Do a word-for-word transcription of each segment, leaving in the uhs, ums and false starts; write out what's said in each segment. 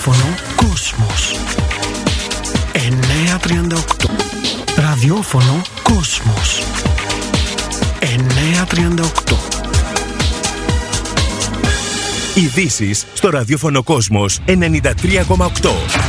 Ραδιόφωνο Κόσμος εννιακόσια τριάντα οκτώ. Ραδιόφωνο Κόσμος εννιακόσια τριάντα οκτώ. Ειδήσεις στο ραδιόφωνο Κόσμος ενενήντα τρία κόμμα οκτώ.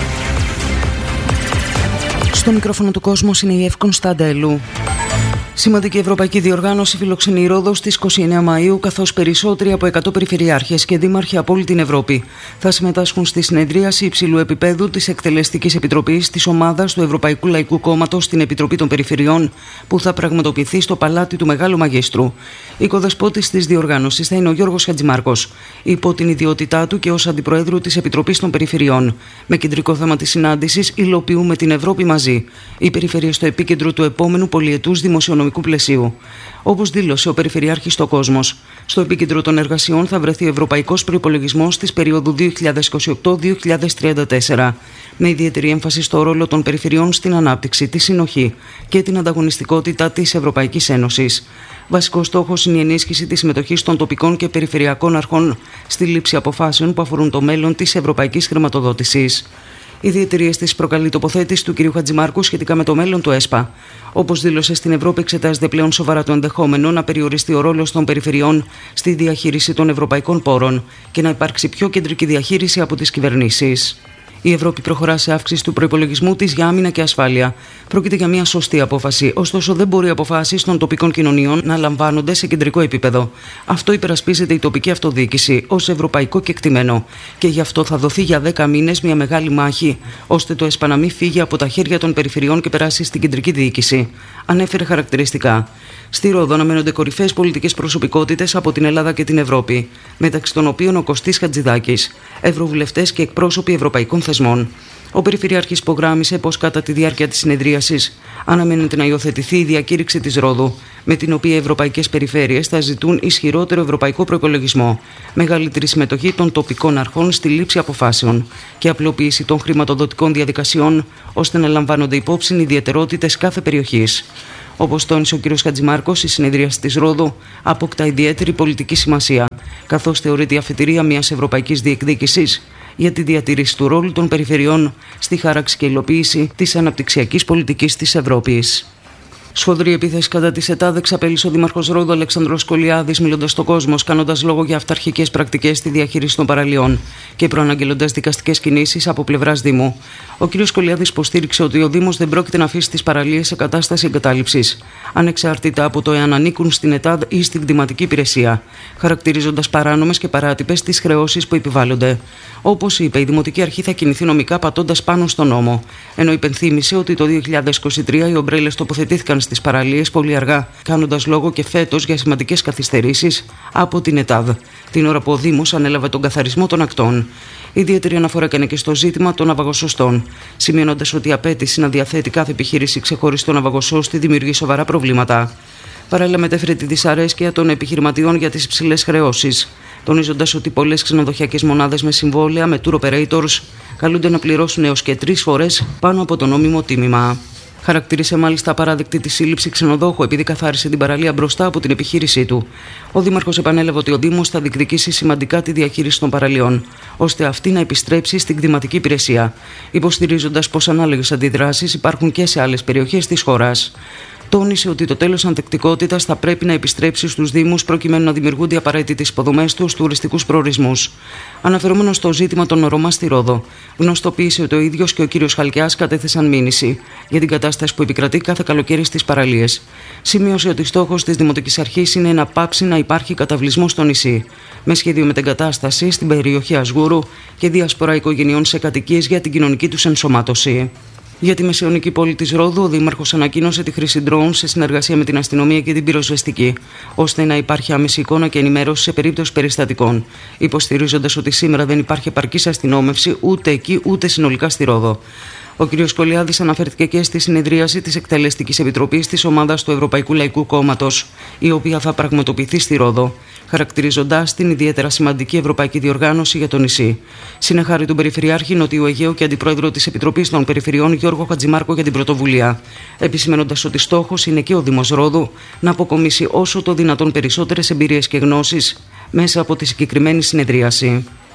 Στο μικρόφωνο του Κόσμος είναι η Ευ Κωνσταντέλου. Σημαντική ευρωπαϊκή διοργάνωση φιλοξενεί η Ρόδο στις είκοσι εννέα Μαΐου, καθώς περισσότεροι από εκατό περιφερειάρχες και δήμαρχοι από όλη την Ευρώπη θα συμμετάσχουν στη συνεδρίαση υψηλού επίπεδου της Εκτελεστικής Επιτροπής της Ομάδας του Ευρωπαϊκού Λαϊκού Κόμματος στην Επιτροπή των Περιφερειών, που θα πραγματοποιηθεί στο Παλάτι του Μεγάλου Μαγίστρου. Οικοδεσπότης της διοργάνωσης θα είναι ο Γιώργος Χατζημάρκος, υπό την ιδιότητά του και ως Αντιπροέδρου της Επιτροπής των Περιφερειών. Με κεντρικό θέμα της συνάντησης, υλοποιούμε την Ευρώπη μαζί. Οι περιφέρειες στο επίκεντρο του επόμενου πολυετούς δημοσιονομικού πλαισίου. Όπως δήλωσε ο Περιφερειάρχης στο Κόσμος, στο επίκεντρο των εργασιών θα βρεθεί ο Ευρωπαϊκός Προϋπολογισμός της περίοδου δύο χιλιάδες είκοσι οκτώ με δύο χιλιάδες τριάντα τέσσερα, με ιδιαίτερη έμφαση στο ρόλο των περιφερειών στην ανάπτυξη, τη συνοχή και την ανταγωνιστικότητα της Ευρωπαϊκής Ένωσης. Βασικός στόχος είναι η ενίσχυση της συμμετοχής των τοπικών και περιφερειακών αρχών στη λήψη αποφάσεων που αφορούν το μέλλον της ευρωπαϊκής χρηματοδότησης. Ιδιαίτερη αίσθηση προκαλεί η τοποθέτηση του κ. Χατζημάρκου σχετικά με το μέλλον του ΕΣΠΑ. Όπως δήλωσε, στην Ευρώπη εξετάζεται πλέον σοβαρά το ενδεχόμενο να περιοριστεί ο ρόλος των περιφερειών στη διαχείριση των ευρωπαϊκών πόρων και να υπάρξει πιο κεντρική διαχείριση από τις κυβερνήσεις. Η Ευρώπη προχωρά σε αύξηση του προϋπολογισμού της για άμυνα και ασφάλεια. Πρόκειται για μια σωστή απόφαση, ωστόσο δεν μπορεί οι αποφάσεις των τοπικών κοινωνιών να λαμβάνονται σε κεντρικό επίπεδο. Αυτό υπερασπίζεται η τοπική αυτοδιοίκηση ως ευρωπαϊκό κεκτημένο. Και γι' αυτό θα δοθεί για δέκα μήνες μια μεγάλη μάχη, ώστε το ΕΣΠΑ να μην φύγει από τα χέρια των περιφερειών και περάσει στην κεντρική διοίκηση. Ανέφερε χαρακτηριστικά. Στη Ρόδο αναμένονται κορυφαίες πολιτικές προσωπικότητες από την Ελλάδα και την Ευρώπη, μεταξύ των οποίων ο Κωστής Χατζηδάκης, ευρωβουλευτές και εκπρόσωποι ευρωπαϊκών θεσμών. Ο Περιφερειάρχης υπογράμμισε πως κατά τη διάρκεια της συνεδρίασης αναμένεται να υιοθετηθεί η διακήρυξη της Ρόδου, με την οποία οι ευρωπαϊκές περιφέρειες θα ζητούν ισχυρότερο ευρωπαϊκό προϋπολογισμό, μεγαλύτερη συμμετοχή των τοπικών αρχών στη λήψη αποφάσεων και απλοποίηση των χρηματοδοτικών διαδικασιών, ώστε να λαμβάνονται υπόψη οι ιδιαιτερότητες κάθε περιοχής. Όπως τόνισε ο κ. Χατζημάρκος, η συνεδρίαση της Ρόδου αποκτά ιδιαίτερη πολιτική σημασία, καθώς θεωρείται η αφετηρία μιας ευρωπαϊκής διεκδίκησης για τη διατήρηση του ρόλου των περιφερειών στη χάραξη και υλοποίηση της αναπτυξιακής πολιτικής της Ευρώπης. Σφοδρή επίθεση κατά της ΕΤΑΔ εξαπέλυσε ο Δήμαρχος Ρόδου Αλέξανδρος Σκολιάδης, μιλώντας στο Κόσμος, κάνοντας λόγο για αυταρχικές πρακτικές στη διαχείριση των παραλίων και προαναγγέλλοντας δικαστικές κινήσεις από πλευράς Δήμου. Ο κ. Σκολιάδης υποστήριξε ότι ο Δήμος δεν πρόκειται να αφήσει τις παραλίες σε κατάσταση εγκατάλειψης, ανεξάρτητα από το εάν ανήκουν στην ΕΤΑΔ ή στην κτηματική υπηρεσία, χαρακτηρίζοντας παράνομες και παράτυπες τις χρεώσεις που επιβάλλονται. Όπως είπε, η Δημοτική Αρχή θα κινηθεί νομικά πατώντας πάνω στον νόμο, ενώ υπενθύμησε ότι το δύο χιλιάδες είκοσι τρία οι ομπρέλες τοποθετήθηκαν στις παραλίες πολύ αργά, κάνοντας λόγο και φέτος για σημαντικές καθυστερήσεις από την ΕΤΑΔ, την ώρα που ο Δήμος ανέλαβε τον καθαρισμό των ακτών. Ιδιαίτερη αναφορά έκανε και στο ζήτημα των ναυαγοσωστών, σημειώνοντας ότι η απέτηση να διαθέτει κάθε επιχείρηση ξεχωριστό ναυαγοσώστη δημιουργεί σοβαρά προβλήματα. Παράλληλα, μετέφερε τη δυσαρέσκεια των επιχειρηματιών για τις υψηλές χρεώσεις, τονίζοντας ότι πολλές ξενοδοχειακές μονάδες με συμβόλαια με tour operators καλούνται να πληρώσουν έως και τρεις φορές πάνω από το νόμιμο τίμημα. Χαρακτήρισε μάλιστα απαράδεκτη τη σύλληψη ξενοδόχου επειδή καθάρισε την παραλία μπροστά από την επιχείρησή του. Ο Δήμαρχος επανέλαβε ότι ο Δήμος θα διεκδικήσει σημαντικά τη διαχείριση των παραλιών, ώστε αυτή να επιστρέψει στην κτηματική υπηρεσία, υποστηρίζοντας πως ανάλογες αντιδράσεις υπάρχουν και σε άλλες περιοχές της χώρας. Τόνισε ότι το τέλος ανθεκτικότητας θα πρέπει να επιστρέψει στους Δήμους προκειμένου να δημιουργούνται οι απαραίτητες υποδομές τους στους τουριστικούς προορισμούς. Αναφερόμενος στο ζήτημα των Ρωμά στη Ρόδο, γνωστοποίησε ότι ο ίδιος και ο κύριος Χαλκιάς κατέθεσαν μήνυση για την κατάσταση που επικρατεί κάθε καλοκαίρι στις παραλίες. Σημείωσε ότι στόχος της Δημοτικής Αρχής είναι να πάψει να υπάρχει καταβλισμός στο νησί, με σχέδιο μετεγκατάσταση στην περιοχή Ασγούρου και διασπορά οικογενειών σε κατοικίες για την κοινωνική τους ενσωμάτωση. Για τη μεσαιωνική πόλη της Ρόδου, ο Δήμαρχος ανακοίνωσε τη χρήση ντρόουν σε συνεργασία με την αστυνομία και την πυροσβεστική, ώστε να υπάρχει άμεση εικόνα και ενημέρωση σε περίπτωση περιστατικών, υποστηρίζοντας ότι σήμερα δεν υπάρχει επαρκής αστυνόμευση ούτε εκεί ούτε συνολικά στη Ρόδο. Ο κ. Σκολιάδης αναφέρθηκε και στη συνεδρίαση της Εκτελεστικής Επιτροπής της Ομάδας του Ευρωπαϊκού Λαϊκού Κόμματος, η οποία θα πραγματοποιηθεί στη Ρόδο, χαρακτηρίζοντας την ιδιαίτερα σημαντική ευρωπαϊκή διοργάνωση για το νησί. Συνεχάρη τον Περιφερειάρχη Νοτιού Αιγαίου και Αντιπρόεδρο της Επιτροπής των Περιφερειών Γιώργο Χατζημάρκο για την πρωτοβουλία, επισημαίνοντας ότι στόχος είναι και ο Δήμος Ρόδου να αποκομίσει όσο το δυνατόν περισσότερες εμπειρίες και γνώσεις μέσα από τη συγκεκριμένη συνεδρίαση.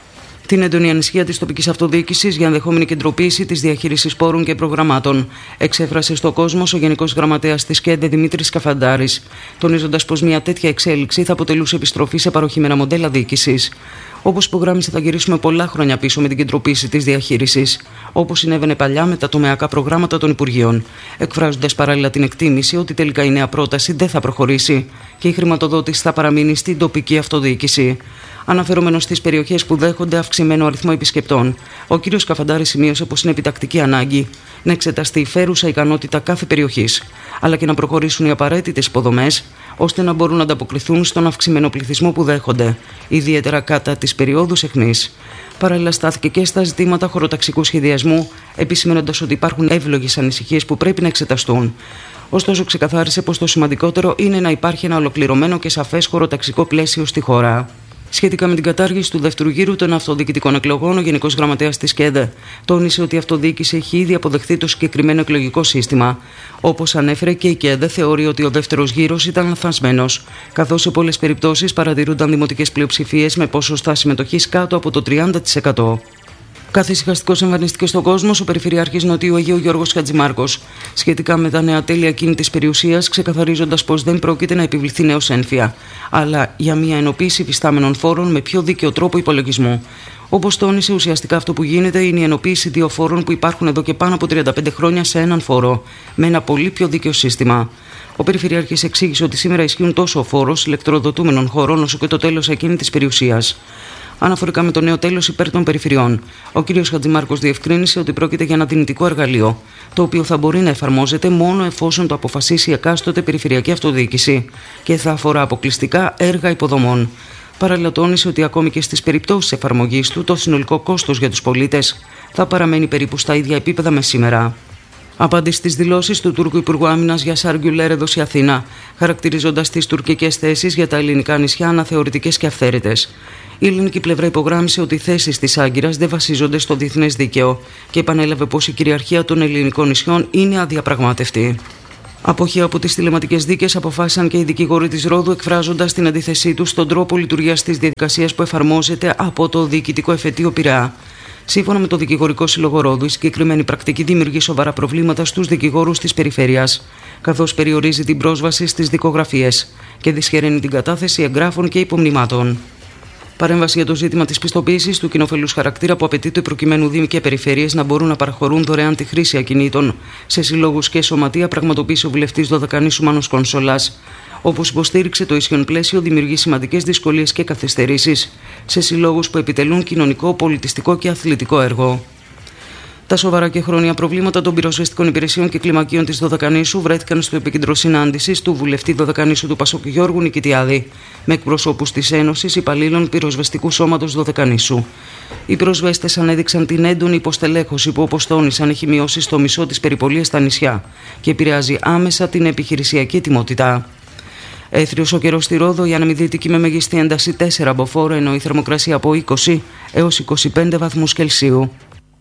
την έντονη ανησυχία της τοπικής αυτοδιοίκησης για ενδεχόμενη κεντροποίηση της διαχείρισης πόρων και προγραμμάτων. Εξέφρασε στο Κόσμος ο Γενικός Γραμματέας της ΚΕΔ Δημήτρης Καφαντάρης, τονίζοντας πως μια τέτοια εξέλιξη θα αποτελούσε επιστροφή σε παροχημένα μοντέλα διοίκησης. Όπως υπογράμμισε, θα γυρίσουμε πολλά χρόνια πίσω με την κεντροποίηση της διαχείρισης, όπως συνέβαινε παλιά με τα τομεακά προγράμματα των Υπουργείων, εκφράζοντας παράλληλα την εκτίμηση ότι τελικά η νέα πρόταση δεν θα προχωρήσει και η χρηματοδότηση θα παραμείνει στην τοπική αυτοδιοίκηση. Αναφερόμενος στις περιοχές που δέχονται αυξημένο αριθμό επισκεπτών, ο κ. Καφαντάρης σημείωσε πως είναι επιτακτική ανάγκη να εξεταστεί η φέρουσα ικανότητα κάθε περιοχής, αλλά και να προχωρήσουν οι απαραίτητες υποδομές ώστε να μπορούν να ανταποκριθούν στον αυξημένο πληθυσμό που δέχονται, ιδιαίτερα κατά τις περιόδους αιχμής. Παράλληλα, στάθηκε και στα ζητήματα χωροταξικού σχεδιασμού, επισημαίνοντας ότι υπάρχουν εύλογες ανησυχίες που πρέπει να εξεταστούν. Ωστόσο, ξεκαθάρισε πως το σημαντικότερο είναι να υπάρχει ένα ολοκληρωμένο και σαφές χωροταξικό πλαίσιο στη χώρα. Σχετικά με την κατάργηση του δεύτερου γύρου των αυτοδιοικητικών εκλογών, ο Γενικός Γραμματέας της ΚΕΔ τόνισε ότι η αυτοδιοίκηση έχει ήδη αποδεχθεί το συγκεκριμένο εκλογικό σύστημα. Όπως ανέφερε, και η ΚΕΔ θεωρεί ότι ο δεύτερος γύρος ήταν λανθασμένος, καθώς σε πολλές περιπτώσεις παρατηρούνταν δημοτικές πλειοψηφίες με ποσοστά συμμετοχής κάτω από το τριάντα τοις εκατό. Καθησυχαστικός εμφανίστηκε στον κόσμο ο Περιφερειάρχης Νοτιού Αιγαίου Γιώργος Χατζημάρκος σχετικά με τα νέα τέλη ακίνητης περιουσίας, ξεκαθαρίζοντας πως δεν πρόκειται να επιβληθεί νέος ένφια, αλλά για μια ενοποίηση υφιστάμενων φόρων με πιο δίκαιο τρόπο υπολογισμού. Όπως τόνισε, ουσιαστικά αυτό που γίνεται είναι η ενοποίηση δύο φόρων που υπάρχουν εδώ και πάνω από τριάντα πέντε χρόνια σε έναν φόρο, με ένα πολύ πιο δίκαιο σύστημα. Ο Περιφερειάρχης εξήγησε ότι σήμερα ισχύουν τόσο ο φόρος ηλεκτροδοτούμενων χωρών όσο και το τέλος ακίνητης περιουσίας. Αναφορικά με το νέο τέλος υπέρ των περιφερειών, ο κ. Χατζημάρκος διευκρίνησε ότι πρόκειται για ένα δυνητικό εργαλείο, το οποίο θα μπορεί να εφαρμόζεται μόνο εφόσον το αποφασίσει η εκάστοτε περιφερειακή αυτοδιοίκηση και θα αφορά αποκλειστικά έργα υποδομών. Παράλληλα, τόνισε ότι ακόμη και στις περιπτώσεις εφαρμογής του, το συνολικό κόστος για τους πολίτες θα παραμένει περίπου στα ίδια επίπεδα με σήμερα. Απάντησε στις δηλώσεις του Τούρκου Υπουργού Άμυνας Γιασάρ Γκιουλέρ εδώ στη Αθήνα, χαρακτηρίζοντας τις τουρκικές θέσεις για τα ελληνικά νησιά αναθεωρητικές και αυθαίρετες. Η ελληνική πλευρά υπογράμμισε ότι οι θέσεις της Άγκυρας δεν βασίζονται στο διεθνές δίκαιο και επανέλαβε πως η κυριαρχία των ελληνικών νησιών είναι αδιαπραγμάτευτη. Αποχή από τις τηλεματικές δίκες αποφάσισαν και οι δικηγόροι της Ρόδου, εκφράζοντας την αντίθεσή τους στον τρόπο λειτουργίας της διαδικασίας που εφαρμόζεται από το Διοικητικό Εφετείο Πειραιά. Σύμφωνα με το Δικηγορικό Σύλλογο Ρόδου, η συγκεκριμένη πρακτική δημιουργεί σοβαρά προβλήματα στους δικηγόρους της περιφέρειας, καθώς περιορίζει την πρόσβαση στις δικογραφίες και δυσχεραίνει την κατάθεση εγγράφων και υπομνημάτων. Παρέμβαση για το ζήτημα της πιστοποίησης του κοινοφελούς χαρακτήρα που απαιτείται προκειμένου Δήμοι και Περιφέρειες να μπορούν να παραχωρούν δωρεάν τη χρήση ακινήτων σε συλλόγους και σωματεία, πραγματοποίησε ο βουλευτής Δωδεκανήσου Μάνος Κονσολάς. Όπως υποστήριξε, το ισχύον πλαίσιο δημιουργεί σημαντικές δυσκολίες και καθυστερήσεις σε συλλόγους που επιτελούν κοινωνικό, πολιτιστικό και αθλητικό έργο. Τα σοβαρά και χρόνια προβλήματα των πυροσβεστικών υπηρεσιών και κλιμακίων της Δωδεκανήσου βρέθηκαν στο επίκεντρο συνάντησης του βουλευτή Δωδεκανήσου του Πασόκ Γιώργου Νικητιάδη με εκπροσώπους της Ένωσης Υπαλλήλων Πυροσβεστικού Σώματος Δωδεκανήσου. Οι πυροσβέστες ανέδειξαν την έντονη υποστελέχωση που, όπως τόνισαν, έχει μειώσει στο μισό τις περιπολίες στα νησιά και επηρεάζει άμεσα την επιχειρησιακή ετοιμότητα. Έθριος ο καιρός στη Ρόδο, η αναμυδίτικη με μεγιστή ένταση τέσσερα μποφόρ, ενώ η θερμοκρασία από είκοσι έως είκοσι πέντε βαθμούς Κελσίου.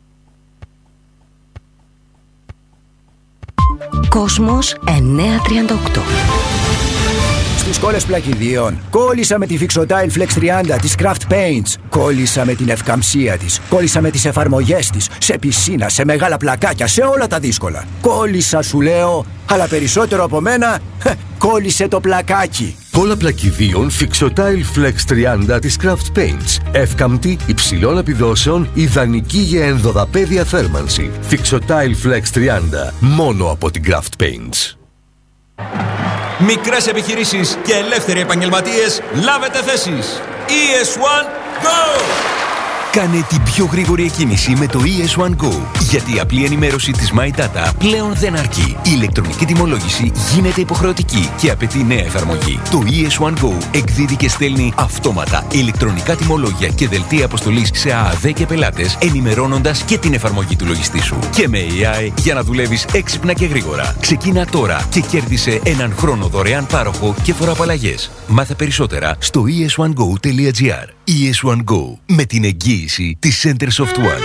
Κόσμος εννιακόσια τριάντα οκτώ. Στις κόλλες πλακιδίων κόλλησα με τη Fixotile Flex τριάντα της Craft Paints. Κόλλησα με την ευκαμψία της. Κόλλησα με τις εφαρμογές της. Σε πισίνα, σε μεγάλα πλακάκια, σε όλα τα δύσκολα. Κόλλησα, σου λέω, αλλά περισσότερο από μένα, κόλλησε το πλακάκι. Κόλλα πλακιδίων Fixotile Flex τριάντα της Craft Paints. Εύκαμπτη, υψηλών επιδόσεων, ιδανική για ενδοδαπέδια θέρμανση. Fixotile Flex τριάντα, μόνο από την Craft Paints. Μικρές επιχειρήσεις και ελεύθεροι επαγγελματίες, λάβετε θέσεις. ι ες ουάν Go! Κάνε την πιο γρήγορη εκκίνηση με το ι ες ουάν Go. Γιατί η απλή ενημέρωση της My Data πλέον δεν αρκεί. Η ηλεκτρονική τιμολόγηση γίνεται υποχρεωτική και απαιτεί νέα εφαρμογή. Το ι ες ουάν Go εκδίδει και στέλνει αυτόματα ηλεκτρονικά τιμολόγια και δελτία αποστολής σε ΑΑΔ και πελάτες, ενημερώνοντας και την εφαρμογή του λογιστή σου. Και με έι άι για να δουλεύεις έξυπνα και γρήγορα. Ξεκίνα τώρα και κέρδισε έναν χρόνο δωρεάν πάροχο και φοροαπαλλαγές. Μάθε περισσότερα στο ι ες ουάν γκο τελεία τζι άρ. ι ες ουάν Go, με την εγγύηση της Center Soft One.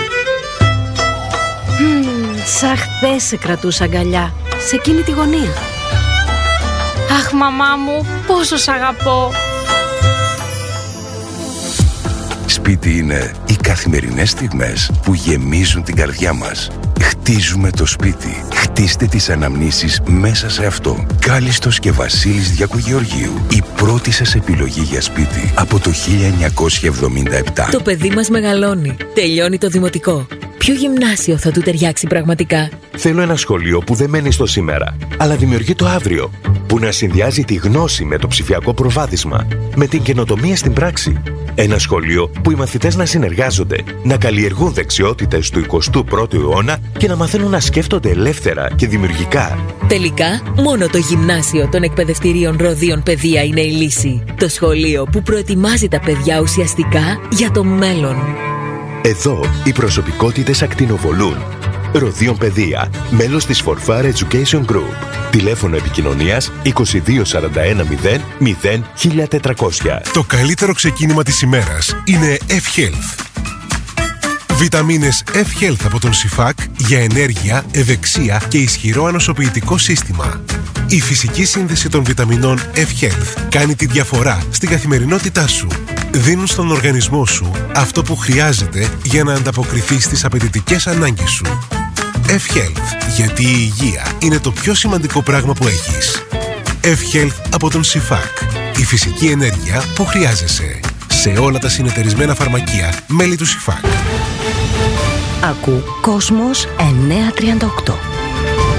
Mm, σαν χθες σε κρατούσα αγκαλιά, σε εκείνη τη γωνία. Αχ, μαμά μου, πόσο σ' αγαπώ. σπίτι είναι οι καθημερινές στιγμές που γεμίζουν την καρδιά μας. Χτίζουμε το σπίτι. Χτίστε τις αναμνήσεις μέσα σε αυτό. Κάλιστος και Βασίλης Διακογεωργίου. Η πρώτη σας επιλογή για σπίτι από το χίλια εννιακόσια εβδομήντα επτά. Το παιδί μας μεγαλώνει. Τελειώνει το δημοτικό. Ποιο γυμνάσιο θα του ταιριάξει πραγματικά? Θέλω ένα σχολείο που δεν μένει στο σήμερα, αλλά δημιουργεί το αύριο. Που να συνδυάζει τη γνώση με το ψηφιακό προβάδισμα, με την καινοτομία στην πράξη. Ένα σχολείο που οι μαθητές να συνεργάζονται, να καλλιεργούν δεξιότητες του εικοστού πρώτου αιώνα και να μαθαίνουν να σκέφτονται ελεύθερα και δημιουργικά. Τελικά, μόνο το γυμνάσιο των εκπαιδευτηρίων Ροδίων Παιδεία είναι η λύση. Το σχολείο που προετοιμάζει τα παιδιά ουσιαστικά για το μέλλον. Εδώ οι προσωπικότητες ακτινοβολούν. Ροδίων Παιδεία, μέλος της φορφάρ Education Group. Τηλέφωνο επικοινωνίας είκοσι δύο σαράντα ένα μηδέν μηδέν χίλια τετρακόσια. Το καλύτερο ξεκίνημα της ημέρας είναι F-Health. Βιταμίνες F-Health από τον Σιφάκ για ενέργεια, ευεξία και ισχυρό ανοσοποιητικό σύστημα. Η φυσική σύνδεση των βιταμινών F-Health κάνει τη διαφορά στην καθημερινότητά σου. Δίνουν στον οργανισμό σου αυτό που χρειάζεται για να ανταποκριθεί στις απαιτητικές ανάγκες σου. F-Health, γιατί η υγεία είναι το πιο σημαντικό πράγμα που έχεις. F-Health από τον Σιφάκ. Η φυσική ενέργεια που χρειάζεσαι. Σε όλα τα συνεταιρισμένα φαρμακεία, μέλη του Σιφάκ. Ακού Κόσμος εννιακόσια τριάντα οκτώ.